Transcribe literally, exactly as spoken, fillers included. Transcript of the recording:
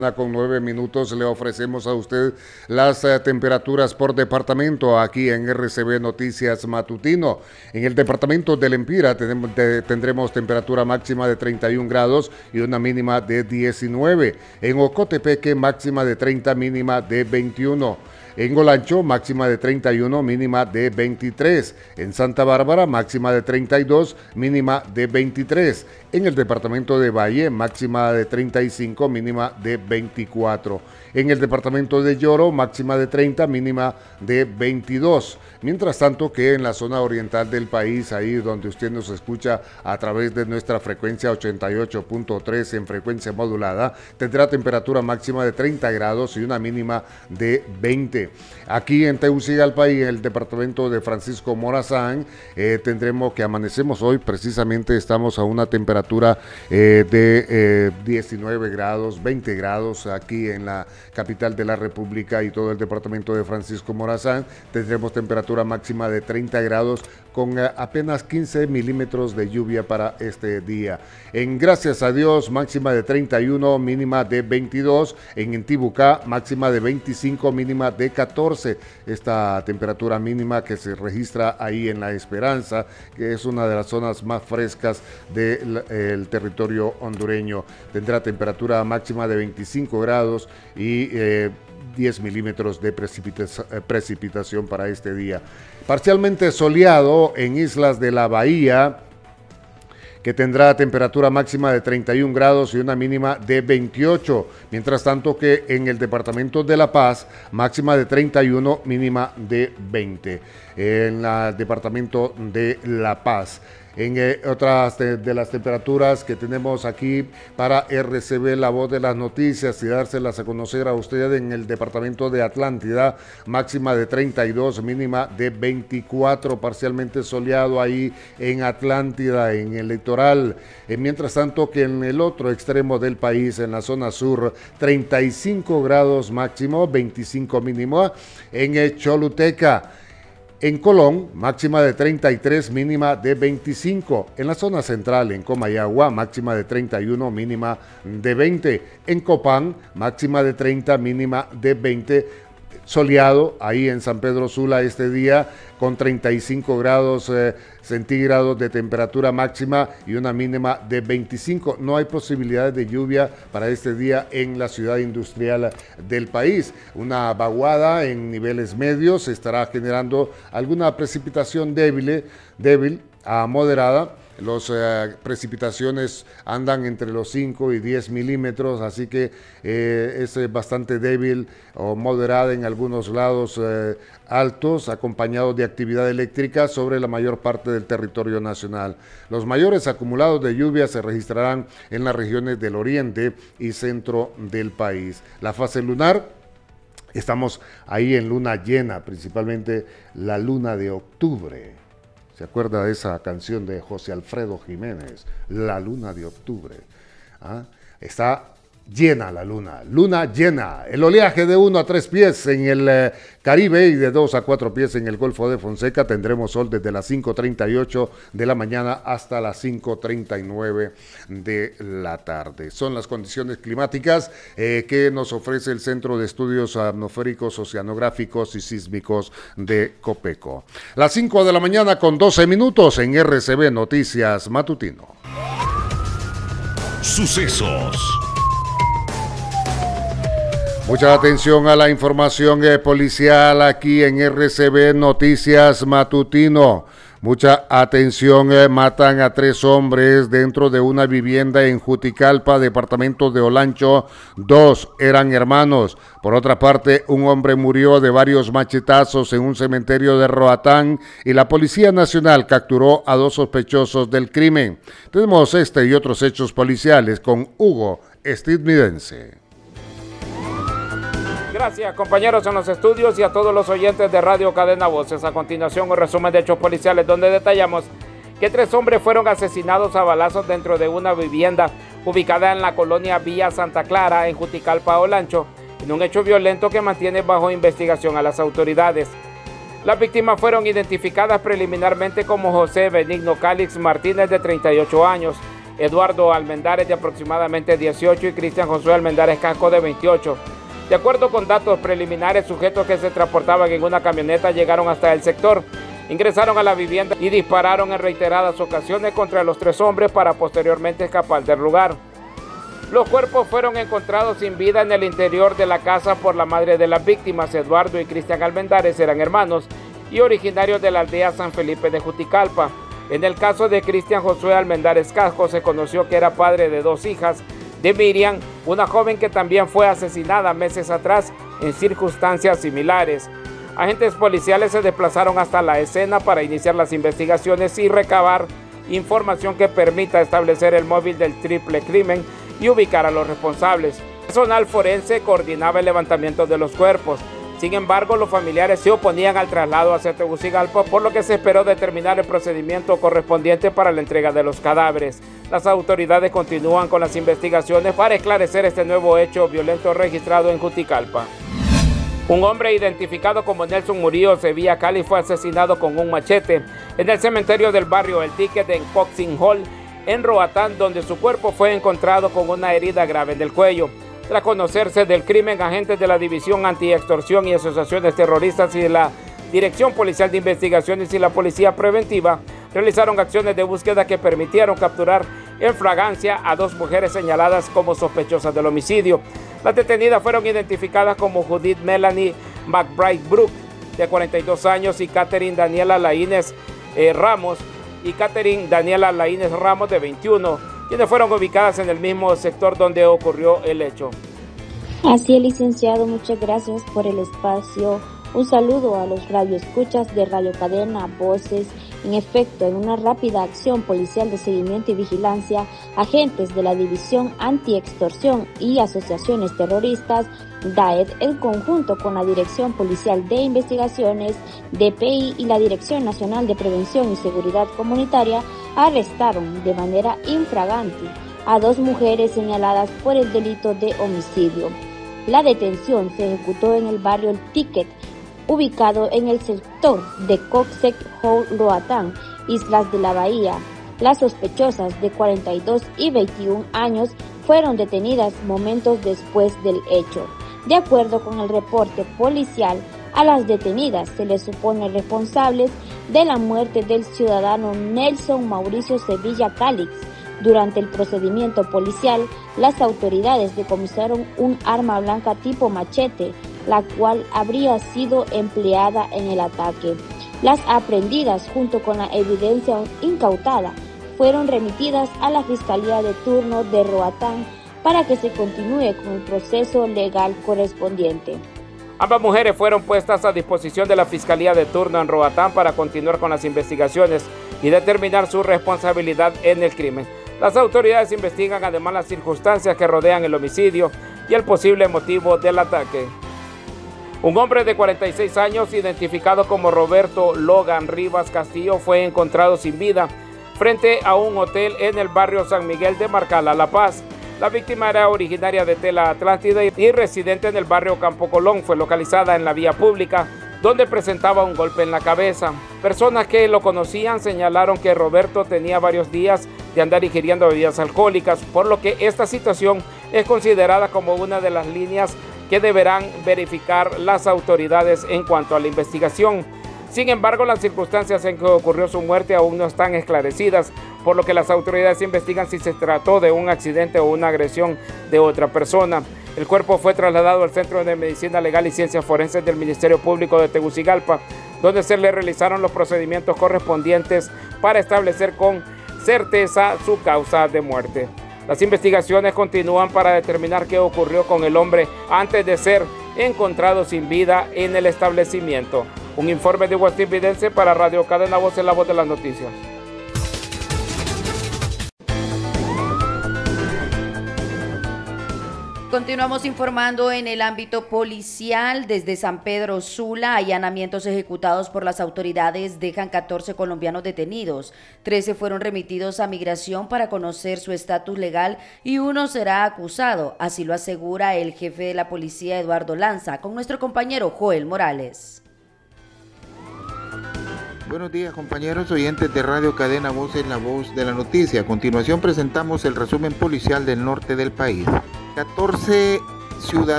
Con nueve minutos le ofrecemos a usted las uh, temperaturas por departamento aquí en R C B Noticias Matutino. En el departamento del Empira tenemos, te, tendremos temperatura máxima de treinta y un grados y una mínima de diecinueve. En Ocotepeque máxima de treinta, mínima de veintiuno. En Olancho, máxima de treinta y uno, mínima de veintitrés. En Santa Bárbara, máxima de treinta y dos, mínima de veintitrés. En el departamento de Valle, máxima de treinta y cinco, mínima de veinticuatro. En el departamento de Lloro, máxima de treinta, mínima de veintidós. Mientras tanto que en la zona oriental del país, ahí donde usted nos escucha a través de nuestra frecuencia ochenta y ocho punto tres en frecuencia modulada, tendrá temperatura máxima de treinta grados y una mínima de veinte. Aquí en Tegucigalpa y en el departamento de Francisco Morazán, eh, tendremos que amanecemos hoy, precisamente estamos a una temperatura eh, de eh, diecinueve grados, veinte grados aquí en la capital de la República y todo el departamento de Francisco Morazán. Tendremos temperatura máxima de treinta grados con eh, apenas quince milímetros de lluvia para este día. En Gracias a Dios, máxima de treinta y uno, mínima de veintidós. En Intibucá, máxima de veinticinco, mínima de catorce. Esta temperatura mínima que se registra ahí en La Esperanza, que es una de las zonas más frescas del eh, territorio hondureño. Tendrá temperatura máxima de veinticinco grados y eh, diez milímetros de precipitación, precipitación para este día. Parcialmente soleado en Islas de la Bahía, que tendrá temperatura máxima de treinta y un grados y una mínima de veintiocho. Mientras tanto que en el departamento de La Paz, máxima de treinta y uno, mínima de veinte. En el departamento de La Paz. En eh, otras de, de las temperaturas que tenemos aquí para R C B, la voz de las noticias, y dárselas a conocer a usted en el departamento de Atlántida, máxima de treinta y dos, mínima de veinticuatro, parcialmente soleado ahí en Atlántida, en el litoral. Eh, mientras tanto que en el otro extremo del país, en la zona sur, treinta y cinco grados máximo, veinticinco mínimo. En eh, Choluteca. En Colón, máxima de treinta y tres, mínima de veinticinco. En la zona central, en Comayagua, máxima de treinta y uno, mínima de veinte. En Copán, máxima de treinta, mínima de veinte. Soleado ahí en San Pedro Sula este día con treinta y cinco grados eh, centígrados de temperatura máxima y una mínima de veinticinco. No hay posibilidades de lluvia para este día en la ciudad industrial del país. Una vaguada en niveles medios estará generando alguna precipitación débil, débil a moderada. Las eh, precipitaciones andan entre los cinco y diez milímetros, así que eh, es eh, bastante débil o moderada en algunos lados eh, altos, acompañados de actividad eléctrica sobre la mayor parte del territorio nacional. Los mayores acumulados de lluvia se registrarán en las regiones del oriente y centro del país. La fase lunar, estamos ahí en luna llena, principalmente la luna de octubre. ¿Se acuerda de esa canción de José Alfredo Jiménez? La luna de octubre. ¿Ah? Está llena la luna, luna llena. El oleaje de uno a tres pies en el eh, Caribe y de dos a cuatro pies en el Golfo de Fonseca. Tendremos sol desde las cinco treinta y ocho de la mañana hasta las cinco treinta y nueve de la tarde. Son las condiciones climáticas eh, que nos ofrece el Centro de Estudios Atmosféricos, Oceanográficos y Sísmicos de Copeco. Las cinco de la mañana con doce minutos en R C B Noticias Matutino. Sucesos. Mucha atención a la información eh, policial aquí en R C B Noticias Matutino. Mucha atención, eh, matan a tres hombres dentro de una vivienda en Juticalpa, departamento de Olancho. Dos eran hermanos. Por otra parte, un hombre murió de varios machetazos en un cementerio de Roatán y la Policía Nacional capturó a dos sospechosos del crimen. Tenemos este y otros hechos policiales con Hugo Estidmidense. Gracias, compañeros en los estudios y a todos los oyentes de Radio Cadena Voces. A continuación, un resumen de hechos policiales donde detallamos que tres hombres fueron asesinados a balazos dentro de una vivienda ubicada en la colonia Villa Santa Clara, en Juticalpa, Olancho, en un hecho violento que mantiene bajo investigación a las autoridades. Las víctimas fueron identificadas preliminarmente como José Benigno Cálix Martínez, de treinta y ocho años, Eduardo Almendares, de aproximadamente dieciocho, y Cristian Josué Almendares Casco, de veintiocho. De acuerdo con datos preliminares, sujetos que se transportaban en una camioneta llegaron hasta el sector, ingresaron a la vivienda y dispararon en reiteradas ocasiones contra los tres hombres para posteriormente escapar del lugar. Los cuerpos fueron encontrados sin vida en el interior de la casa por la madre de las víctimas. Eduardo y Cristian Almendares eran hermanos y originarios de la aldea San Felipe de Juticalpa. En el caso de Cristian Josué Almendares Casco, se conoció que era padre de dos hijas de Miriam, una joven que también fue asesinada meses atrás en circunstancias similares. Agentes policiales se desplazaron hasta la escena para iniciar las investigaciones y recabar información que permita establecer el móvil del triple crimen y ubicar a los responsables. El personal forense coordinaba el levantamiento de los cuerpos. Sin embargo, los familiares se oponían al traslado hacia Tegucigalpa, por lo que se esperó determinar el procedimiento correspondiente para la entrega de los cadáveres. Las autoridades continúan con las investigaciones para esclarecer este nuevo hecho violento registrado en Juticalpa. Un hombre identificado como Nelson Murillo Sevilla Cali fue asesinado con un machete en el cementerio del barrio El Ticket en Coxing Hall, en Roatán, donde su cuerpo fue encontrado con una herida grave en el cuello. Tras conocerse del crimen, agentes de la División Anti-Extorsión y Asociaciones Terroristas y de la Dirección Policial de Investigaciones y la Policía Preventiva realizaron acciones de búsqueda que permitieron capturar en flagrancia a dos mujeres señaladas como sospechosas del homicidio. Las detenidas fueron identificadas como Judith Melanie McBride Brook, de cuarenta y dos años, y Catherine Daniela Laínez eh, Ramos, y Catherine Daniela Laínez Ramos, de veintiuno, quienes fueron ubicadas en el mismo sector donde ocurrió el hecho. Así es, licenciado, muchas gracias por el espacio. Un saludo a los radioescuchas de Radio Cadena Voces. En efecto, en una rápida acción policial de seguimiento y vigilancia, agentes de la División Anti-Extorsión y Asociaciones Terroristas, D A E T, en conjunto con la Dirección Policial de Investigaciones, D P I y la Dirección Nacional de Prevención y Seguridad Comunitaria, arrestaron de manera infragante a dos mujeres señaladas por el delito de homicidio. La detención se ejecutó en el barrio El Ticket, ubicado en el sector de Coxing Hall, Roatán, Islas de la Bahía. Las sospechosas, de cuarenta y dos y veintiún años, fueron detenidas momentos después del hecho. De acuerdo con el reporte policial, a las detenidas se les supone responsables de la muerte del ciudadano Nelson Mauricio Sevilla Calix. Durante el procedimiento policial, las autoridades decomisaron un arma blanca tipo machete, la cual habría sido empleada en el ataque. Las aprehendidas, junto con la evidencia incautada, fueron remitidas a la Fiscalía de Turno de Roatán para que se continúe con el proceso legal correspondiente. Ambas mujeres fueron puestas a disposición de la Fiscalía de Turno en Roatán para continuar con las investigaciones y determinar su responsabilidad en el crimen. Las autoridades investigan además las circunstancias que rodean el homicidio y el posible motivo del ataque. Un hombre de cuarenta y seis años, identificado como Roberto Logan Rivas Castillo, fue encontrado sin vida frente a un hotel en el barrio San Miguel de Marcala, La Paz. La víctima era originaria de Tela Atlántida y residente en el barrio Campo Colón. Fue localizada en la vía pública, donde presentaba un golpe en la cabeza. Personas que lo conocían señalaron que Roberto tenía varios días de andar ingiriendo bebidas alcohólicas, por lo que esta situación es considerada como una de las líneas que deberán verificar las autoridades en cuanto a la investigación. Sin embargo, las circunstancias en que ocurrió su muerte aún no están esclarecidas, por lo que las autoridades investigan si se trató de un accidente o una agresión de otra persona. El cuerpo fue trasladado al Centro de Medicina Legal y Ciencias Forenses del Ministerio Público de Tegucigalpa, donde se le realizaron los procedimientos correspondientes para establecer con certeza su causa de muerte. Las investigaciones continúan para determinar qué ocurrió con el hombre antes de ser encontrado sin vida en el establecimiento. Un informe de West Evidence para Radio Cadena Voces, la voz de las noticias. Continuamos informando en el ámbito policial. Desde San Pedro Sula, allanamientos ejecutados por las autoridades dejan catorce colombianos detenidos. trece fueron remitidos a migración para conocer su estatus legal y uno será acusado. Así lo asegura el jefe de la policía, Eduardo Lanza, con nuestro compañero Joel Morales. Buenos días, compañeros oyentes de Radio Cadena Voces, la voz de la noticia. A continuación presentamos el resumen policial del norte del país. catorce ciudadanos